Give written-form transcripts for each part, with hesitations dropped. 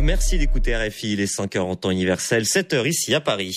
Merci d'écouter RFI, il est 5h en temps universel, 7h ici à Paris.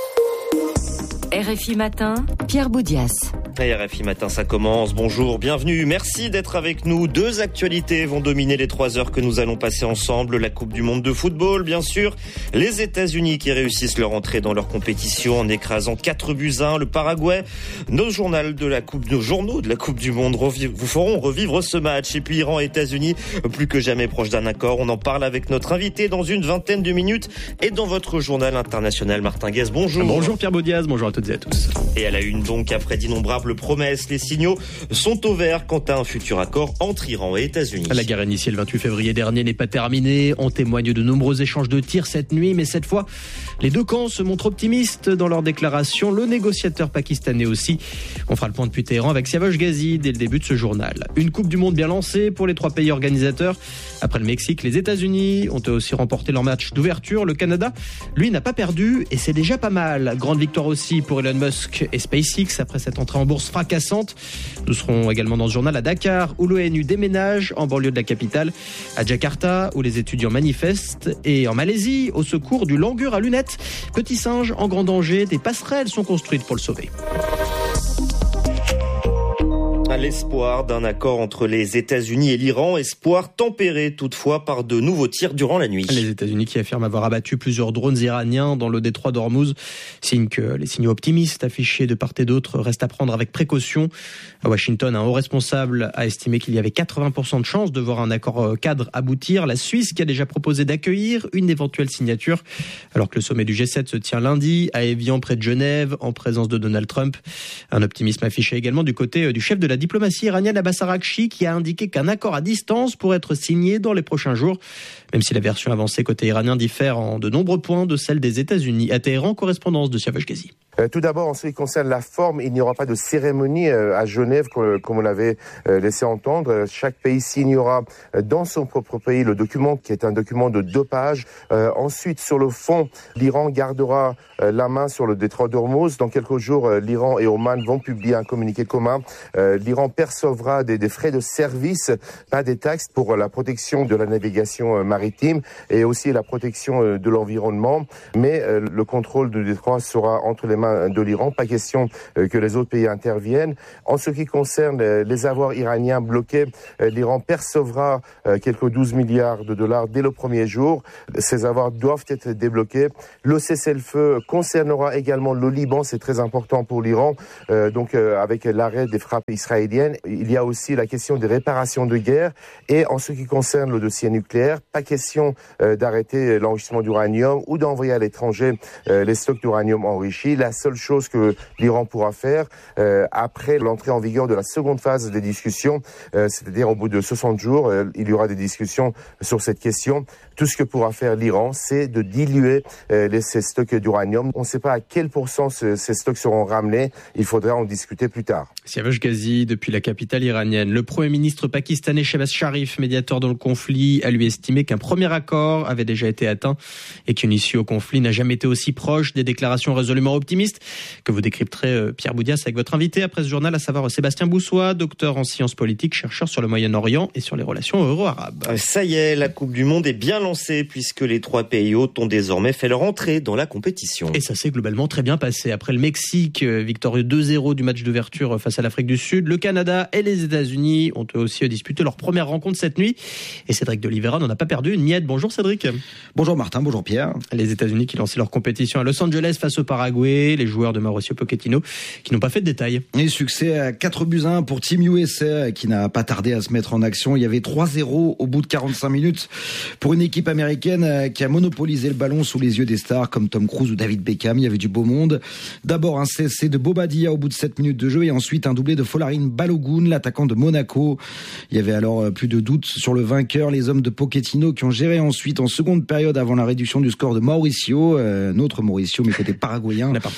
RFI Matin, Pierre Boudias. Et RFI Matin, ça commence. Bonjour, bienvenue. Merci d'être avec nous. 2 actualités vont dominer les 3 heures que nous allons passer ensemble. La Coupe du Monde de football, bien sûr. Les États-Unis qui réussissent leur entrée dans leur compétition en écrasant 4-1 le Paraguay. Nos journaux de la Coupe du Monde vous feront revivre ce match. Et puis Iran et États-Unis, plus que jamais proches d'un accord. On en parle avec notre invité dans une vingtaine de minutes. Et dans votre journal international, Martin Guez, bonjour. Bonjour Pierre Boudias, bonjour à toutes et à tous. Et à la une donc, après d'innombrables promesses, les signaux sont au vert quant à un futur accord entre Iran et États-Unis. La guerre initiée le 28 février dernier n'est pas terminée. On témoigne de nombreux échanges de tirs cette nuit, mais cette fois, les deux camps se montrent optimistes dans leurs déclarations. Le négociateur pakistanais aussi. On fera le point depuis Téhéran avec Siavash Ghazi dès le début de ce journal. Une Coupe du Monde bien lancée pour les 3 pays organisateurs. Après le Mexique, les États-Unis ont aussi remporté leur match d'ouverture. Le Canada, lui, n'a pas perdu et c'est déjà pas mal. Grande victoire aussi pour Elon Musk et SpaceX après cette entrée en bourse fracassante. Nous serons également dans ce journal à Dakar où l'ONU déménage en banlieue de la capitale, à Jakarta où les étudiants manifestent et en Malaisie au secours du langur à lunettes. Petit singe en grand danger, des passerelles sont construites pour le sauver. À l'espoir d'un accord entre les États-Unis et l'Iran, espoir tempéré toutefois par de nouveaux tirs durant la nuit. Les États-Unis qui affirment avoir abattu plusieurs drones iraniens dans le détroit d'Ormuz, signe que les signaux optimistes affichés de part et d'autre restent à prendre avec précaution. À Washington, un haut responsable a estimé qu'il y avait 80% de chances de voir un accord cadre aboutir. La Suisse qui a déjà proposé d'accueillir une éventuelle signature, alors que le sommet du G7 se tient lundi à Évian près de Genève en présence de Donald Trump. Un optimisme affiché également du côté du chef de la diplomatie iranienne Abbas Araghchi qui a indiqué qu'un accord à distance pourrait être signé dans les prochains jours, même si la version avancée côté iranien diffère en de nombreux points de celle des États-Unis. À Téhéran, correspondance de Siavash Ghazi. Tout d'abord, en ce qui concerne la forme, il n'y aura pas de cérémonie à Genève comme on l'avait laissé entendre. Chaque pays signera dans son propre pays le document qui est un document de 2 pages. Ensuite, sur le fond, l'Iran gardera la main sur le détroit d'Ormuz. Dans quelques jours, l'Iran et Oman vont publier un communiqué commun. L'Iran percevra des frais de service, pas des taxes pour la protection de la navigation maritime et aussi la protection de l'environnement. Mais le contrôle du détroit sera entre les mains de l'Iran, pas question que les autres pays interviennent. En ce qui concerne les avoirs iraniens bloqués, l'Iran percevra quelques 12 milliards de dollars dès le premier jour. Ces avoirs doivent être débloqués. Le cessez-le-feu concernera également le Liban, c'est très important pour l'Iran. Avec l'arrêt des frappes israéliennes, il y a aussi la question des réparations de guerre. Et en ce qui concerne le dossier nucléaire, pas question d'arrêter l'enrichissement d'uranium ou d'envoyer à l'étranger les stocks d'uranium enrichis. La seule chose que l'Iran pourra faire après l'entrée en vigueur de la seconde phase des discussions, c'est-à-dire au bout de 60 jours, il y aura des discussions sur cette question. Tout ce que pourra faire l'Iran, c'est de diluer ces stocks d'uranium. On ne sait pas à quel pourcent ces stocks seront ramenés. Il faudra en discuter plus tard. Siavash Ghazi, depuis la capitale iranienne. Le Premier ministre pakistanais Shehbaz Sharif, médiateur dans le conflit, a lui estimé qu'un premier accord avait déjà été atteint et qu'une issue au conflit n'a jamais été aussi proche. Des déclarations résolument optimistes que vous décrypterez, Pierre Boudias, avec votre invité après ce journal, à savoir Sébastien Boussois, docteur en sciences politiques, chercheur sur le Moyen-Orient et sur les relations euro-arabes. Ça y est, la Coupe du Monde est bien lancée puisque les 3 pays hôtes ont désormais fait leur entrée dans la compétition. Et ça s'est globalement très bien passé. Après le Mexique, victorieux 2-0 du match d'ouverture face à l'Afrique du Sud, le Canada et les États-Unis ont eux aussi disputé leur première rencontre cette nuit. Et Cédric de Oliveira n'en a pas perdu une miette. Bonjour Cédric. Bonjour Martin, bonjour Pierre. Les États-Unis qui lançaient leur compétition à Los Angeles face au Paraguay, les joueurs de Mauricio Pochettino qui n'ont pas fait de détails. Et succès à 4-1 pour Team USA qui n'a pas tardé à se mettre en action. Il y avait 3-0 au bout de 45 minutes pour une équipe américaine qui a monopolisé le ballon sous les yeux des stars comme Tom Cruise ou David Beckham. Il y avait du beau monde. D'abord un CSC de Bobadilla au bout de 7 minutes de jeu et ensuite un doublé de Folarin Balogun, l'attaquant de Monaco. Il y avait alors plus de doute sur le vainqueur. Les hommes de Pochettino qui ont géré ensuite en seconde période avant la réduction du score de Mauricio, notre Mauricio mais côté paraguayen. Là partout.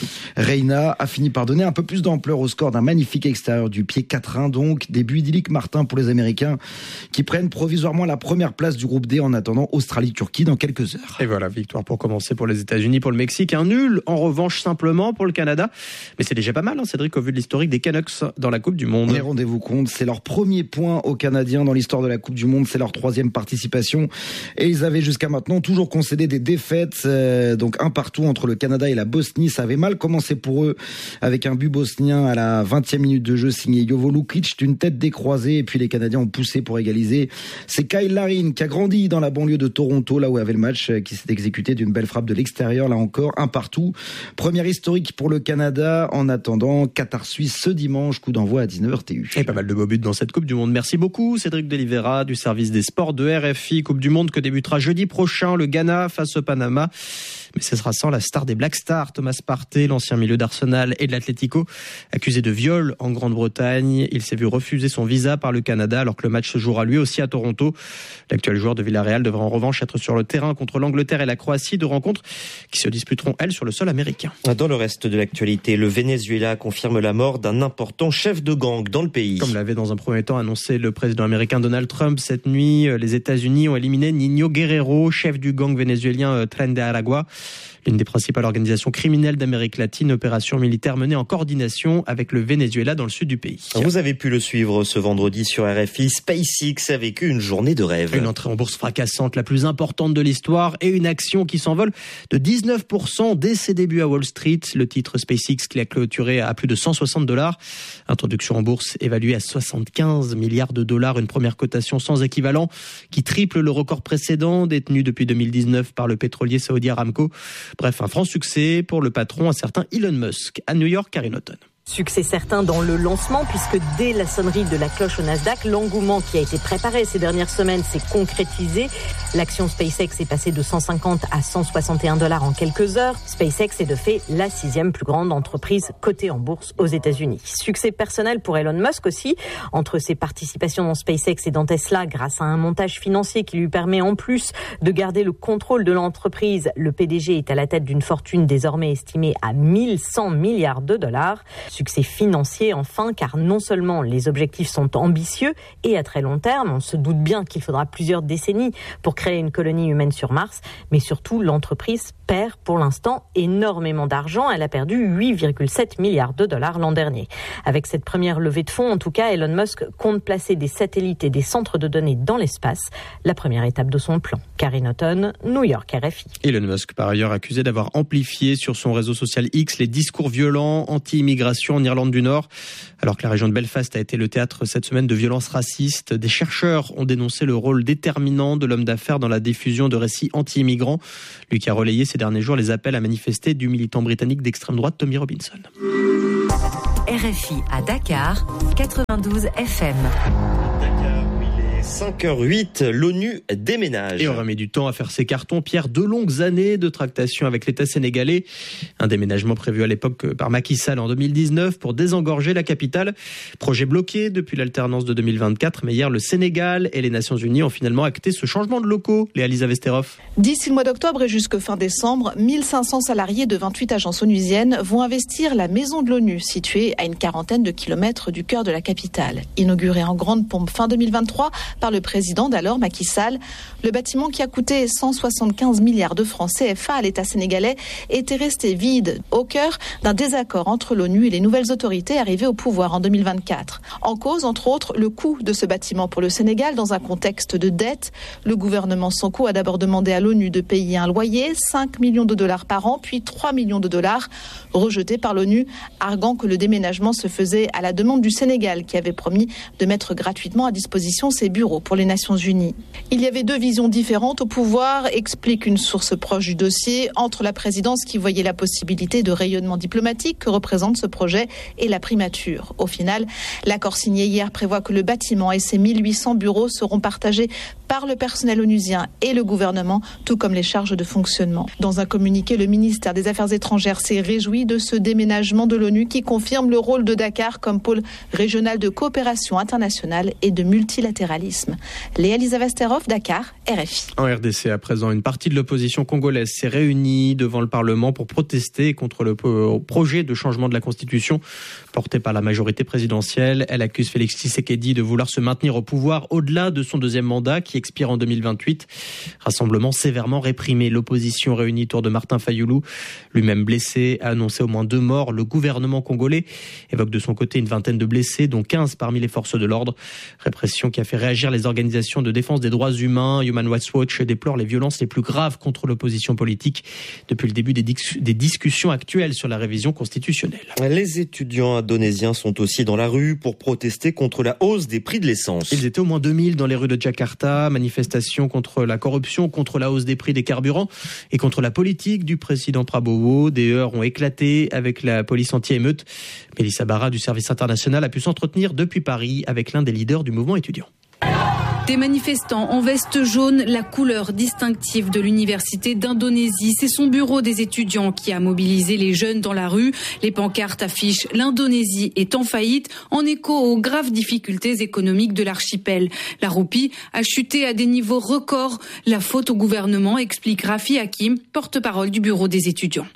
Reina a fini par donner un peu plus d'ampleur au score d'un magnifique extérieur du pied 4-1. Donc, début idyllique, Martin, pour les Américains qui prennent provisoirement la première place du groupe D en attendant Australie-Turquie dans quelques heures. Et voilà, victoire pour commencer pour les États-Unis, pour le Mexique. Un nul, en revanche, simplement pour le Canada. Mais c'est déjà pas mal, Cédric, au vu de l'historique des Canucks dans la Coupe du Monde. Mais rendez-vous compte, c'est leur premier point aux Canadiens dans l'histoire de la Coupe du Monde. C'est leur 3e participation. Et ils avaient jusqu'à maintenant toujours concédé des défaites. Donc un partout entre le Canada et la Bosnie. Ça avait mal commencé pour eux avec un but bosnien à la 20e minute de jeu signé Jovo Lukic d'une tête décroisée. Et puis les Canadiens ont poussé pour égaliser. C'est Kyle Larin qui a grandi dans la banlieue de Toronto, là où avait le match, qui s'est exécuté d'une belle frappe de l'extérieur. Là encore, un partout. Première historique pour le Canada. En attendant, Qatar-Suisse ce dimanche, coup d'envoi à 19h TU. Et pas mal de beaux buts dans cette Coupe du Monde. Merci beaucoup Cédric Delivera du service des sports de RFI. Coupe du Monde que débutera jeudi prochain, le Ghana face au Panama. Mais ce sera sans la star des Black Stars, Thomas Partey, l'ancien milieu d'Arsenal et de l'Atlético, accusé de viol en Grande-Bretagne. Il s'est vu refuser son visa par le Canada alors que le match se jouera lui aussi à Toronto. L'actuel joueur de Villarreal devra en revanche être sur le terrain contre l'Angleterre et la Croatie, 2 rencontres qui se disputeront, elles, sur le sol américain. Dans le reste de l'actualité, le Venezuela confirme la mort d'un important chef de gang dans le pays. Comme l'avait dans un premier temps annoncé le président américain Donald Trump, cette nuit, les États-Unis ont éliminé Niño Guerrero, chef du gang vénézuélien Tren de Aragua. L'une des principales organisations criminelles d'Amérique latine, opération militaire menée en coordination avec le Venezuela dans le sud du pays. Vous avez pu le suivre ce vendredi sur RFI. SpaceX a vécu une journée de rêve. Une entrée en bourse fracassante, la plus importante de l'histoire, et une action qui s'envole de 19% dès ses débuts à Wall Street. Le titre SpaceX qui a clôturé à plus de $160. Introduction en bourse évaluée à 75 milliards de dollars, une première cotation sans équivalent qui triple le record précédent détenu depuis 2019 par le pétrolier saoudien Aramco. Bref, un franc succès pour le patron, un certain Elon Musk, à New York, Karine Auton. Succès certain dans le lancement puisque dès la sonnerie de la cloche au Nasdaq, l'engouement qui a été préparé ces dernières semaines s'est concrétisé. L'action SpaceX est passée de 150 à $161 en quelques heures. SpaceX est de fait la 6e plus grande entreprise cotée en bourse aux États-Unis. Succès personnel pour Elon Musk aussi. Entre ses participations dans SpaceX et dans Tesla, grâce à un montage financier qui lui permet en plus de garder le contrôle de l'entreprise, le PDG est à la tête d'une fortune désormais estimée à 1100 milliards de dollars. Succès financier enfin, car non seulement les objectifs sont ambitieux et à très long terme, on se doute bien qu'il faudra plusieurs décennies pour créer une colonie humaine sur Mars, mais surtout l'entreprise perd pour l'instant énormément d'argent. Elle a perdu 8,7 milliards de dollars l'an dernier. Avec cette première levée de fonds, en tout cas, Elon Musk compte placer des satellites et des centres de données dans l'espace, la première étape de son plan. Karine Auton, New York, RFI. Elon Musk, par ailleurs, accusé d'avoir amplifié sur son réseau social X les discours violents anti-immigration en Irlande du Nord. Alors que la région de Belfast a été le théâtre cette semaine de violences racistes, des chercheurs ont dénoncé le rôle déterminant de l'homme d'affaires dans la diffusion de récits anti-immigrants. Lui qui a relayé ces derniers jours les appels à manifester du militant britannique d'extrême droite Tommy Robinson. RFI à Dakar, 92 FM. 5h08, l'ONU déménage. Et on remet du temps à faire ses cartons. Pierre, 2 longues années de tractation avec l'État sénégalais. Un déménagement prévu à l'époque par Macky Sall en 2019 pour désengorger la capitale. Projet bloqué depuis l'alternance de 2024. Mais hier, le Sénégal et les Nations Unies ont finalement acté ce changement de locaux. Léa-Lisa Vesterov. D'ici le mois d'octobre et jusque fin décembre, 1500 salariés de 28 agences onusiennes vont investir la maison de l'ONU, située à une quarantaine de kilomètres du cœur de la capitale. Inaugurée en grande pompe fin 2023 par le président d'alors, Macky Sall, le bâtiment qui a coûté 175 milliards de francs CFA à l'État sénégalais était resté vide au cœur d'un désaccord entre l'ONU et les nouvelles autorités arrivées au pouvoir en 2024. En cause, entre autres, le coût de ce bâtiment pour le Sénégal dans un contexte de dette. Le gouvernement Sonko a d'abord demandé à l'ONU de payer un loyer, 5 millions de dollars par an, puis 3 millions de dollars, rejeté par l'ONU, arguant que le déménagement se faisait à la demande du Sénégal qui avait promis de mettre gratuitement à disposition ses bureaux pour les Nations Unies. Il y avait 2 visions différentes au pouvoir, explique une source proche du dossier, entre la présidence qui voyait la possibilité de rayonnement diplomatique que représente ce projet et la primature. Au final, l'accord signé hier prévoit que le bâtiment et ses 1800 bureaux seront partagés par le personnel onusien et le gouvernement, tout comme les charges de fonctionnement. Dans un communiqué, le ministère des Affaires étrangères s'est réjoui de ce déménagement de l'ONU qui confirme le rôle de Dakar comme pôle régional de coopération internationale et de multilatéralisme. terrorisme. Léa Lisa Vesterhoff, Dakar, RFI. En RDC, à présent, une partie de l'opposition congolaise s'est réunie devant le Parlement pour protester contre le projet de changement de la Constitution porté par la majorité présidentielle. Elle accuse Félix Tshisekedi de vouloir se maintenir au pouvoir au-delà de son deuxième mandat qui expire en 2028. Rassemblement sévèrement réprimé. L'opposition réunie autour de Martin Fayulu, lui-même blessé, a annoncé au moins 2 morts. Le gouvernement congolais évoque de son côté une vingtaine de blessés, dont 15 parmi les forces de l'ordre. Répression qui a fait réagir les organisations de défense des droits humains. Human Rights Watch déplore les violences les plus graves contre l'opposition politique depuis le début des discussions actuelles sur la révision constitutionnelle. Les étudiants indonésiens sont aussi dans la rue pour protester contre la hausse des prix de l'essence. Ils étaient au moins 2000 dans les rues de Jakarta. Manifestation contre la corruption, contre la hausse des prix des carburants et contre la politique du président Prabowo. Des heurts ont éclaté avec la police anti-émeute. Mélissa Barra du service international a pu s'entretenir depuis Paris avec l'un des leaders du mouvement étudiant. Des manifestants en veste jaune, la couleur distinctive de l'université d'Indonésie. C'est son bureau des étudiants qui a mobilisé les jeunes dans la rue. Les pancartes affichent « L'Indonésie est en faillite » en écho aux graves difficultés économiques de l'archipel. La roupie a chuté à des niveaux records. La faute au gouvernement, explique Raffi Hakim, porte-parole du bureau des étudiants.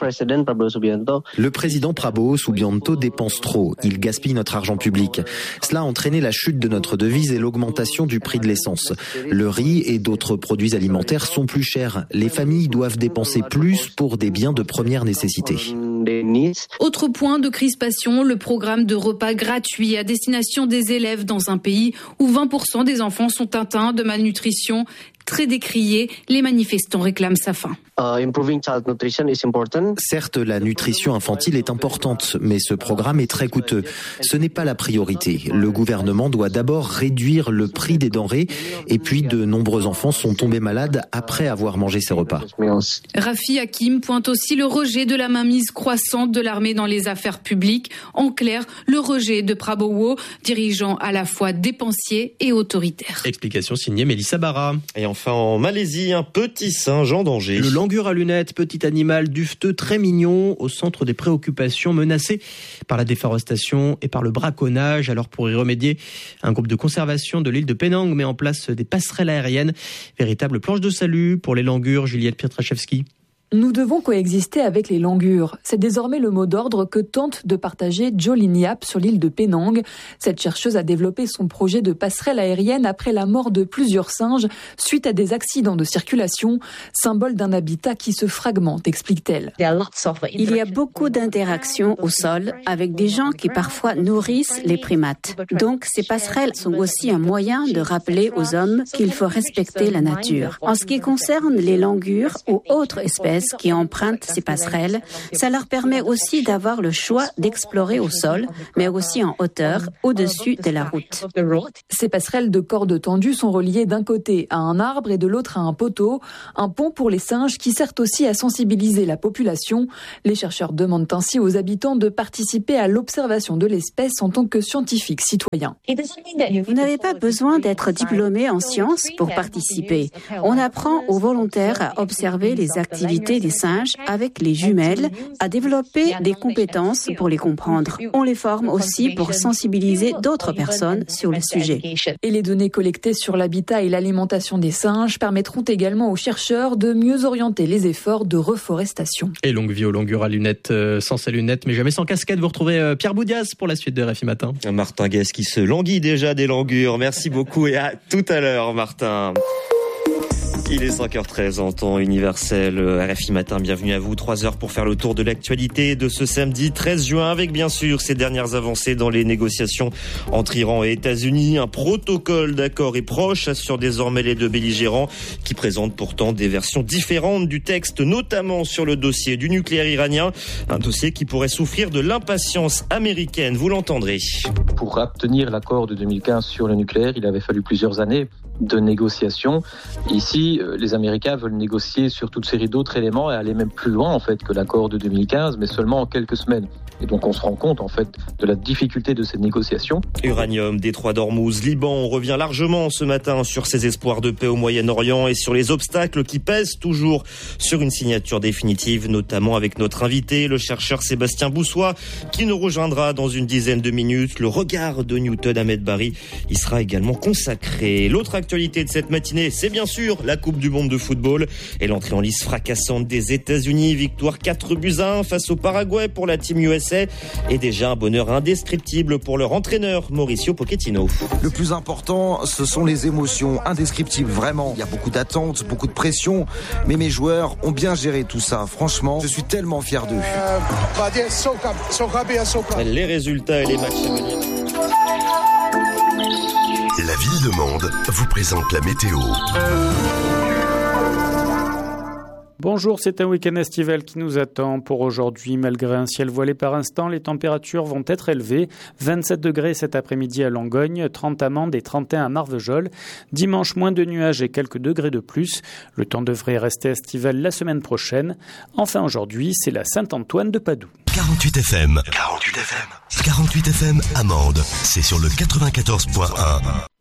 Le président Prabowo Subianto dépense trop. Il gaspille notre argent public. Cela a entraîné la chute de notre devise et l'augmentation du prix de l'essence. Le riz et d'autres produits alimentaires sont plus chers. Les familles doivent dépenser plus pour des biens de première nécessité. Autre point de crispation, le programme de repas gratuits à destination des élèves dans un pays où 20% des enfants sont atteints de malnutrition. Très décrié, les manifestants réclament sa fin. Certes, la nutrition infantile est importante, mais ce programme est très coûteux. Ce n'est pas la priorité. Le gouvernement doit d'abord réduire le prix des denrées et puis de nombreux enfants sont tombés malades après avoir mangé ces repas. Raffi Hakim pointe aussi le rejet de la mainmise croissante de l'armée dans les affaires publiques. En clair, le rejet de Prabowo, dirigeant à la fois dépensier et autoritaire. Explication signée Mélissa Barra. Et enfin en Malaisie, un petit singe en danger. Le langur à lunettes, petit animal duveteux très mignon, au centre des préoccupations, menacé par la déforestation et par le braconnage. Alors pour y remédier, un groupe de conservation de l'île de Penang met en place des passerelles aériennes, véritable planche de salut pour les langurs. Juliette Pietraszewski. Nous devons coexister avec les langurs. C'est désormais le mot d'ordre que tente de partager Jo Liniap sur l'île de Penang. Cette chercheuse a développé son projet de passerelle aérienne après la mort de plusieurs singes suite à des accidents de circulation, symbole d'un habitat qui se fragmente, explique-t-elle. Il y a beaucoup d'interactions au sol avec des gens qui parfois nourrissent les primates. Donc ces passerelles sont aussi un moyen de rappeler aux hommes qu'il faut respecter la nature. En ce qui concerne les langurs ou autres espèces qui empruntent ces passerelles, ça leur permet aussi d'avoir le choix d'explorer au sol, mais aussi en hauteur, au-dessus de la route. Ces passerelles de cordes tendues sont reliées d'un côté à un arbre et de l'autre à un poteau, un pont pour les singes qui sert aussi à sensibiliser la population. Les chercheurs demandent ainsi aux habitants de participer à l'observation de l'espèce en tant que scientifiques citoyens. Vous n'avez pas besoin d'être diplômé en sciences pour participer. On apprend aux volontaires à observer les activités des singes avec les jumelles, à développer des compétences pour les comprendre. On les forme aussi pour sensibiliser d'autres personnes sur le sujet. Et les données collectées sur l'habitat et l'alimentation des singes permettront également aux chercheurs de mieux orienter les efforts de reforestation. Et longue vie aux langurs à lunettes, sans ses lunettes, mais jamais sans casquette. Vous retrouvez Pierre Boudias pour la suite de RFI Matin. Martin Guest qui se languit déjà des langurs. Merci beaucoup et à tout à l'heure, Martin. Il est 5h13 en temps universel. RFI Matin, bienvenue à vous. 3 heures pour faire le tour de l'actualité de ce samedi 13 juin avec bien sûr ces dernières avancées dans les négociations entre Iran et États-Unis. Un protocole d'accord est proche, assurent désormais les deux belligérants qui présentent pourtant des versions différentes du texte, notamment sur le dossier du nucléaire iranien. Un dossier qui pourrait souffrir de l'impatience américaine, vous l'entendrez. Pour obtenir l'accord de 2015 sur le nucléaire, il avait fallu plusieurs années. de négociation. Ici, les Américains veulent négocier sur toute série d'autres éléments et aller même plus loin en fait que l'accord de 2015, mais seulement en quelques semaines. Et donc on se rend compte en fait de la difficulté de ces négociations. Uranium, détroit d'Ormuz, Liban, on revient largement ce matin sur ces espoirs de paix au Moyen-Orient et sur les obstacles qui pèsent toujours sur une signature définitive, notamment avec notre invité, le chercheur Sébastien Boussois, qui nous rejoindra dans une dizaine de minutes. Le regard de Newton Ahmed Bari y sera également consacré. L'autre actualité de cette matinée, c'est bien sûr la Coupe du Monde de football et l'entrée en lice fracassante des États-Unis. Victoire 4-1 face au Paraguay pour la Team USA et déjà un bonheur indescriptible pour leur entraîneur Mauricio Pochettino. Le plus important, ce sont les émotions indescriptibles, vraiment. Il y a beaucoup d'attentes, beaucoup de pression, mais mes joueurs ont bien géré tout ça. Franchement, je suis tellement fier d'eux. Les résultats et les matchs à venir. La ville de Mende vous présente la météo. Bonjour, c'est un week-end estival qui nous attend. Pour aujourd'hui, malgré un ciel voilé par instant, les températures vont être élevées. 27 degrés cet après-midi à Langogne, 30 à Mende et 31 à Marvejols. Dimanche, moins de nuages et quelques degrés de plus. Le temps devrait rester estival la semaine prochaine. Enfin aujourd'hui, c'est la Saint-Antoine de Padoue. 48 FM. 48 FM. 48 FM à Mende. C'est sur le 94.1.